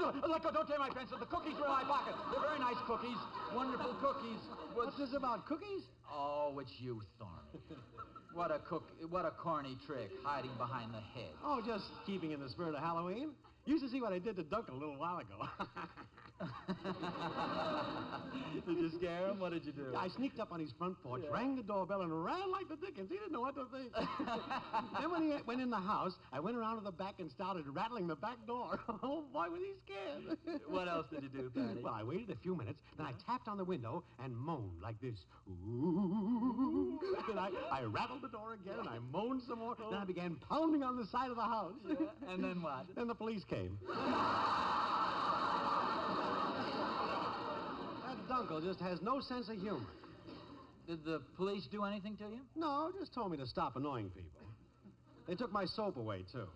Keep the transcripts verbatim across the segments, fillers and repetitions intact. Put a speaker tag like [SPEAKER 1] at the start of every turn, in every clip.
[SPEAKER 1] Oh, let go. Don't tear my pencil. The cookies were in my pocket. They're very nice cookies. Wonderful cookies.
[SPEAKER 2] What's this about, cookies?
[SPEAKER 1] Oh, it's you, Thorny. What a cook, what a corny trick, hiding behind the hedge.
[SPEAKER 2] Oh, just keeping in the spirit of Halloween. You used to see what I did to Duncan a little while ago.
[SPEAKER 1] Did you scare him? What did you do?
[SPEAKER 2] I sneaked up on his front porch,
[SPEAKER 1] Yeah.
[SPEAKER 2] rang the doorbell, and ran like the dickens. He didn't know what to think. Then when he went in the house, I went around to the back and started rattling the back door. Oh, boy, was he scared.
[SPEAKER 1] What else did you do, Patty?
[SPEAKER 2] Well, I waited a few minutes, then I tapped on the window and moaned like this. Ooh. Then I, I rattled the door again, and I moaned some more. Then I began pounding on the side of the house.
[SPEAKER 1] Yeah. And then what?
[SPEAKER 2] Then the police came. That Dunkel just has no sense of humor.
[SPEAKER 1] Did the police do anything to you?
[SPEAKER 2] No, just told me to stop annoying people. They took my soap away, too.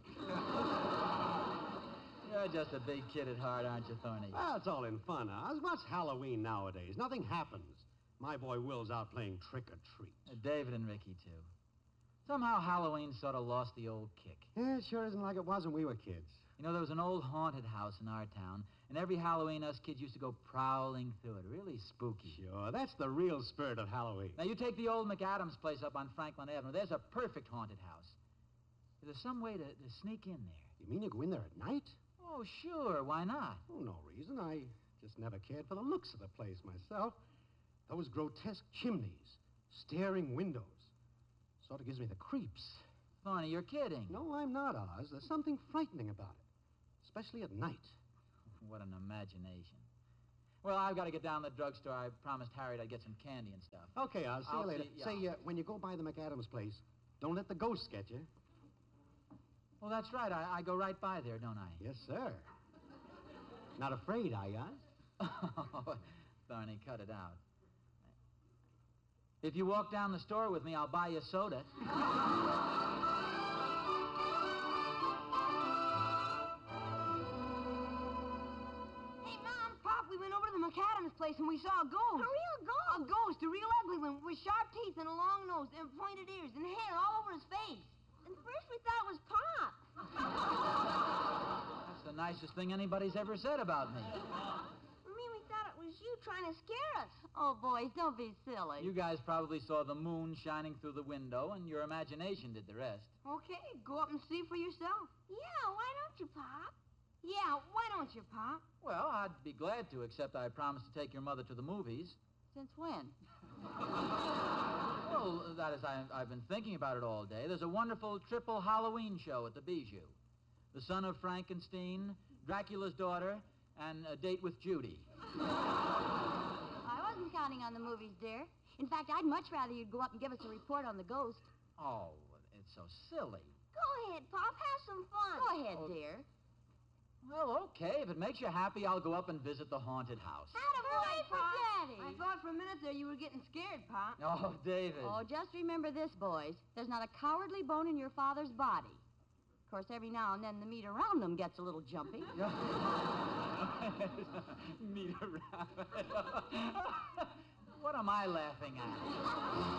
[SPEAKER 1] You're just a big kid at heart, aren't you, Thorny?
[SPEAKER 2] Well, it's all in fun, Oz. What's Halloween nowadays? Nothing happens. My boy Will's out playing trick-or-treat.
[SPEAKER 1] Uh, David and Ricky, too. Somehow Halloween sort of lost the old kick.
[SPEAKER 2] Yeah, it sure isn't like it was when we were kids.
[SPEAKER 1] You know, there was an old haunted house in our town, and every Halloween us kids used to go prowling through it. Really spooky.
[SPEAKER 2] Sure, that's the real spirit of Halloween.
[SPEAKER 1] Now, you take the old McAdams place up on Franklin Avenue. There's a perfect haunted house. Is there some way to, to sneak in there?
[SPEAKER 2] You mean you go in there at night?
[SPEAKER 1] Oh, sure. Why not?
[SPEAKER 2] Oh, no reason. I just never cared for the looks of the place myself. Those grotesque chimneys, staring windows. Sort of gives me the creeps.
[SPEAKER 1] Thorny, you're kidding.
[SPEAKER 2] No, I'm not, Oz. There's something frightening about it. Especially at night.
[SPEAKER 1] What an imagination. Well, I've got to get down to the drugstore. I promised Harriet I'd get some candy and stuff.
[SPEAKER 2] Okay, Oz. See
[SPEAKER 1] I'll
[SPEAKER 2] you later.
[SPEAKER 1] see- yeah.
[SPEAKER 2] Say, uh, when you go by the McAdams place, don't let the ghosts get you.
[SPEAKER 1] Well, that's right. I, I go right by there, don't I?
[SPEAKER 2] Yes, sir. Not afraid, are you, Oz?
[SPEAKER 1] Oh, Thorny, cut it out. If you walk down the store with me, I'll buy you a soda.
[SPEAKER 3] Hey, Mom, Pop, we went over to the McAdams place and we saw a ghost.
[SPEAKER 4] A real ghost?
[SPEAKER 3] A ghost, a real ugly one with sharp teeth and a long nose and pointed ears and hair all over his face.
[SPEAKER 4] And first we thought it was Pop.
[SPEAKER 1] That's the nicest thing anybody's ever said about me.
[SPEAKER 4] I mean, we thought it was you trying to scare us.
[SPEAKER 3] Oh, boys, don't be silly.
[SPEAKER 1] You guys probably saw the moon shining through the window, and your imagination did the rest.
[SPEAKER 3] Okay, go up and see for yourself.
[SPEAKER 4] Yeah, why don't you, Pop?
[SPEAKER 3] Yeah, why don't you, Pop?
[SPEAKER 1] Well, I'd be glad to, except I promised to take your mother to the movies.
[SPEAKER 3] Since when?
[SPEAKER 1] Well, that is, I, I've been thinking about it all day. There's a wonderful triple Halloween show at the Bijou. The Son of Frankenstein, Dracula's Daughter, and A Date with Judy.
[SPEAKER 3] I wasn't counting on the movies, dear. In fact, I'd much rather you'd go up and give us a report on the ghost.
[SPEAKER 1] Oh, it's so silly.
[SPEAKER 4] Go ahead, Pop. Have some fun.
[SPEAKER 3] Go ahead, dear.
[SPEAKER 1] Well, okay. If it makes you happy, I'll go up and visit the haunted house.
[SPEAKER 4] Attaboy,
[SPEAKER 3] for
[SPEAKER 4] Pop.
[SPEAKER 3] Daddy.
[SPEAKER 5] I thought for a minute there you were getting scared, Pop.
[SPEAKER 1] Oh, David.
[SPEAKER 3] Oh, just remember this, boys. There's not a cowardly bone in your father's body. Of course, every now and then the meat around them gets a little jumpy.
[SPEAKER 1] Meet around. What am I laughing at?